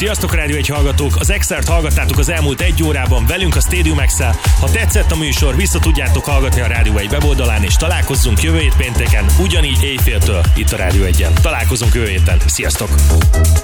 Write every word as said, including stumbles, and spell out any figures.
Sziasztok Rádió egy hallgatók! Az Extert hallgattátok az elmúlt egy órában velünk a Stadium X-el. Ha tetszett a műsor, vissza tudjátok hallgatni a Rádió egy weboldalán, és találkozzunk jövő hét pénteken, ugyanígy éjféltől itt a Rádió egyen. Találkozunk jövő héten. Sziasztok!